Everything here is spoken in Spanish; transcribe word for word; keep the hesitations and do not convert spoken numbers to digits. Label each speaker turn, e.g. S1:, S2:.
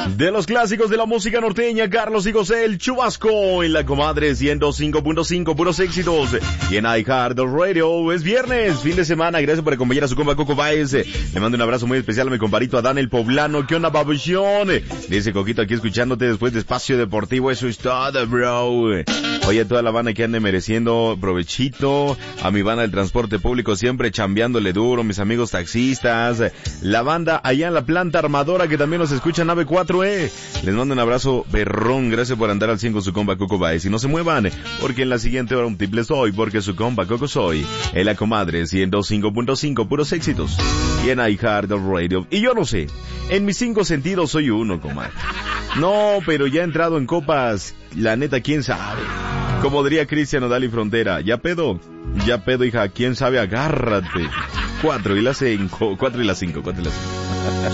S1: De los clásicos de la música norteña, Carlos y José, el Chubasco, en la comadre ciento cinco punto cinco, puros éxitos. Y en iHeartRadio, es viernes, fin de semana, gracias por acompañar a su compa Coco Baez. Le mando un abrazo muy especial a mi comparito Adán el Poblano. ¿Qué onda, babuchón? Dice Coquito aquí escuchándote después de Espacio Deportivo, eso es todo, bro. Oye, toda la banda que ande mereciendo provechito, a mi banda del transporte público siempre chambeándole duro, mis amigos taxistas, la banda allá en la planta armadora que también nos escucha, nave cuatro E. Les mando un abrazo perrón, gracias por andar al cien con su compa Coco Baez. Y no se muevan, porque en la siguiente hora un triple soy, porque su compa Coco soy, en la comadre ciento cinco punto cinco, puros éxitos. Y en iHeartRadio. Y yo no sé, en mis cinco sentidos soy uno, comadre. No, pero ya he entrado en copas, la neta, quién sabe. Como diría Cristian Nodal y Frontera, ya pedo, ya pedo, hija, quién sabe, agárrate. Cuatro y las cinco, cuatro y las cinco, cuatro y las cinco.